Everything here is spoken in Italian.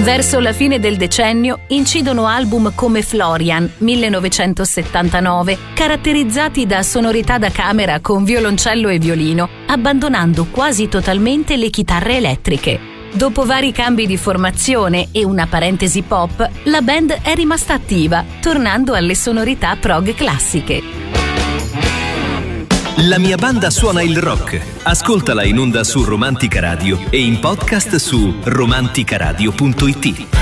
Verso la fine del decennio incidono album come Florian, 1979, caratterizzati da sonorità da camera con violoncello e violino, abbandonando quasi totalmente le chitarre elettriche. Dopo vari cambi di formazione e una parentesi pop, la band è rimasta attiva, tornando alle sonorità prog classiche. La mia banda suona il rock. Ascoltala in onda su Romantica Radio e in podcast su romanticaradio.it.